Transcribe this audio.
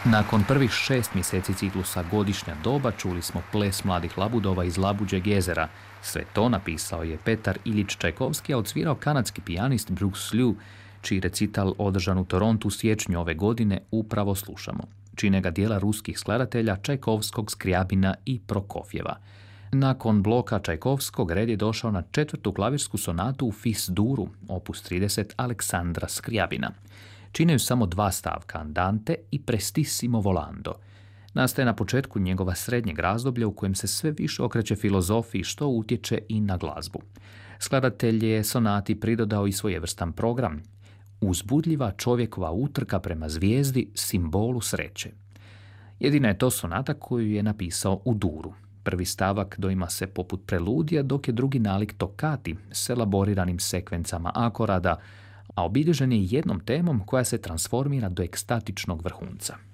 Nakon prvih 6 mjeseci ciklusa Godišnja doba čuli smo ples mladih labudova iz Labuđeg jezera. Sve to napisao je Petar Iljič Čajkovski, a odsvirao kanadski pijanist Bruce Liu, čiji recital održan u Torontu u siječnju ove godine upravo slušamo. Čine ga dijela ruskih skladatelja Čajkovskog, Skriabina i Prokofjeva. Nakon bloka Čajkovskog red je došao na 4. klavirsku sonatu u Fis-duru, opus 30 Aleksandra Skriabina. Čine ju samo 2 stavka, Andante i Prestissimo volando. Nastaje na početku njegova srednjeg razdoblja u kojem se sve više okreće filozofiji, što utječe i na glazbu. Skladatelj je sonati pridodao i svojevrstan program. Uzbudljiva čovjekova utrka prema zvijezdi, simbolu sreće. Jedina je to sonata koju je napisao u duru. Prvi stavak doima se poput preludija, dok je drugi nalik tokati s elaboriranim sekvencama akorada, a obilježen je jednom temom koja se transformira do ekstatičnog vrhunca.